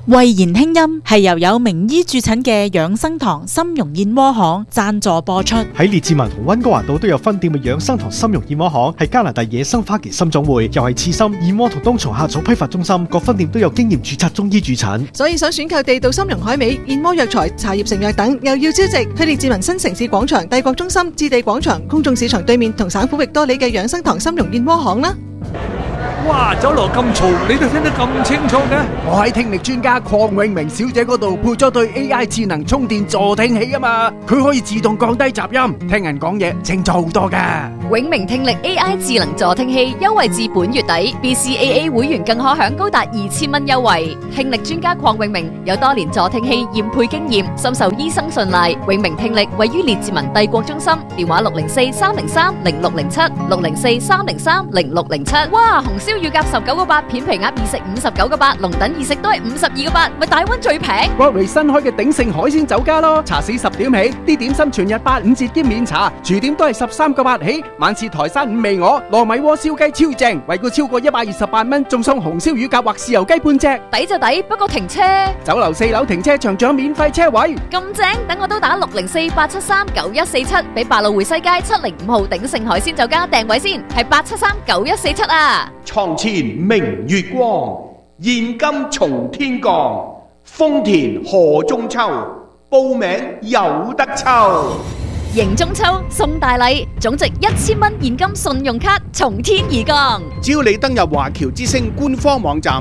慧言輕音係由有名醫駐診嘅養生堂參茸燕窩行贊助播出。 喺列治文同溫哥華島都有分店嘅養生堂參茸燕窩行，係加拿大野生花旗參總會，又係刺參、燕窩同冬蟲夏草批發中心，各分店都有經驗註冊中醫駐診。 所以想選購地道參茸海味、燕窩藥材、茶葉成藥等，又要超值。去列治文新城市廣場、帝國中心、置地廣場、公眾市場對面同省府域多里嘅養生堂參茸燕窩行啦。 哇！酒樓咁嘈，你都聽得咁清楚嘅？ 我喺聽力專家鄺永明小姐嗰度配咗對 AI 智能充電助聽器啊嘛，佢可以自動降低雜音，聽人講嘢清楚好多噶。 永明聽力 AI 智能助聽器優惠至本月底 ，BCAA 會員更可享高達2000蚊優惠。聽力專家鄺永明有多年助聽器驗配經驗，深受醫生信賴。永明聽力位於列治文帝國中心，電話604-303-0607，604-303-0607。哇！紅燒乳鴿19個8，片皮鴨二食59個8，龍躉二食都係52個8，咪大溫最平。 Broadway 新開嘅鼎盛海鮮酒家咯，茶市10點起，啲點心全日85折兼免茶，廚點都係13個8起，晚市台山五味鵝、糯米鍋燒雞超正，惠顧超過128蚊，仲送紅燒乳鴿或豉油雞半隻。 抵就抵，不過停車。 酒樓4樓停車場仲有免費車位。 咁正，等我都打604-873-9147，俾百老匯西街705號鼎盛海鮮酒家訂位先，係873-9147啊。 床前明月光，現金從天降，豐田賀中秋，報名有得抽。 迎中秋送大禮，總值1000蚊現金信用卡從天而降。 只要你登入華僑之星官方網站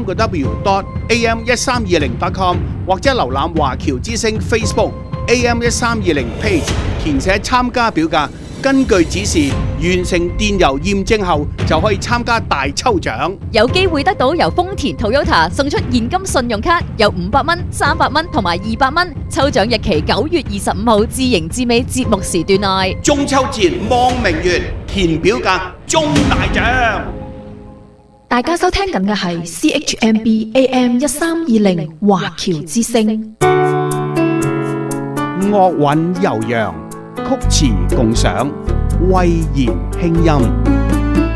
3w.am1320.com 或者瀏覽華僑之星 Facebook AM1320 page， 填寫參加表格，根據指示完成電郵驗證後，就可以參加大抽獎， 有機會得到由豐田 Toyota 送出現金信用卡，有500蚊、300蚊同埋200蚊。抽獎日期9月25號至迎至尾節目時段內。 中秋節望明月，填表格中大獎。 大家收聽緊嘅係 CHMB AM1320 華僑之聲。 樂韻悠揚，曲詞共賞，慧言輕音。